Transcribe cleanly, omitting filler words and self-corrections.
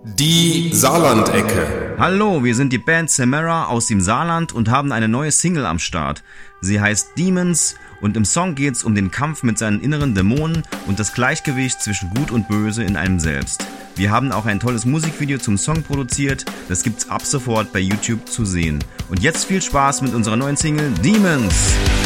Die Saarlandecke. Hallo, wir sind die Band Samara aus dem Saarland und haben eine neue Single am Start. Sie heißt Demons und im Song geht's um den Kampf mit seinen inneren Dämonen und das Gleichgewicht zwischen Gut und Böse in einem selbst. Wir haben auch ein tolles Musikvideo zum Song produziert, das gibt's ab sofort bei YouTube zu sehen. Und jetzt viel Spaß mit unserer neuen Single Demons!